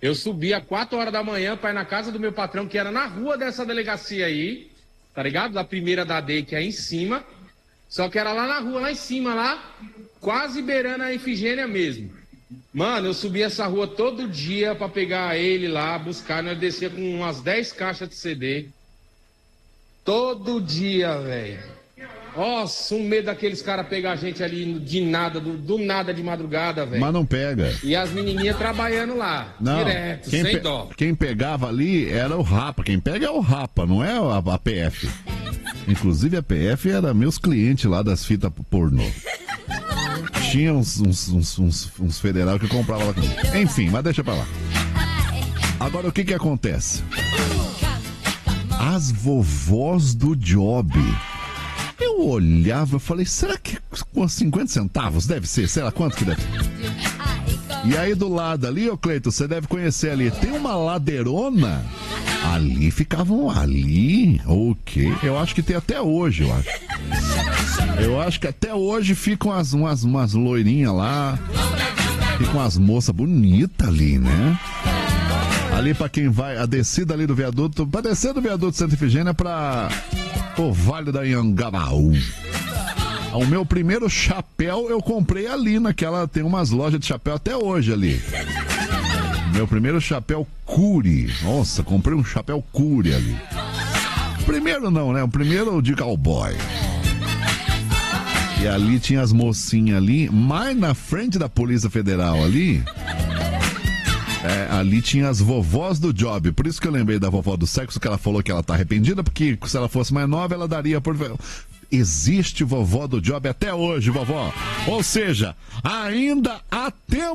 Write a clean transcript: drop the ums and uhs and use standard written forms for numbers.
Eu subi às 4 horas da manhã para ir na casa do meu patrão, que era na rua dessa delegacia aí, tá ligado? Da primeira da DEI, que é em cima. Só que era lá na rua, lá em cima, lá, quase beirando a Efigênia mesmo. Mano, eu subi essa rua todo dia pra pegar ele lá, buscar. Nós descia com umas 10 caixas de CD. Todo dia, velho. Nossa, um medo daqueles caras pegar a gente ali de nada, do nada de madrugada, velho. Mas não pega. E as menininhas trabalhando lá, não, direto, sem dó. Quem pegava ali era o Rapa. Quem pega é o Rapa, não é a PF. Inclusive a PF era meus clientes lá das fitas pornô. Tinha uns federal que comprava lá comigo. Enfim, mas deixa pra lá. Agora o que acontece? As vovós do job. Eu olhava e falei, será que com 50 centavos deve ser? Sei lá quanto que deve ser. E aí do lado ali, ô Cleiton, você deve conhecer ali, tem uma ladeirona. Ali ficavam, ali, o quê? Eu acho que tem até hoje, eu acho. Eu acho que até hoje ficam umas loirinhas lá. Ficam as moças bonitas ali, né? Ali pra quem vai, a descida ali do viaduto, pra descer do viaduto Santa Efigênia pra o Vale da Anhangabaú. O meu primeiro chapéu eu comprei ali naquela, tem umas lojas de chapéu até hoje ali. Meu primeiro chapéu Curi. Nossa, comprei um chapéu Curi ali. Primeiro não, né? O primeiro de cowboy. E ali tinha as mocinhas ali, mais na frente da Polícia Federal ali. Ali tinha as vovós do job. Por isso que eu lembrei da vovó do sexo, que ela falou que ela tá arrependida, porque se ela fosse mais nova, ela daria por... Existe vovó do job até hoje, vovó. Ou seja, ainda há tempo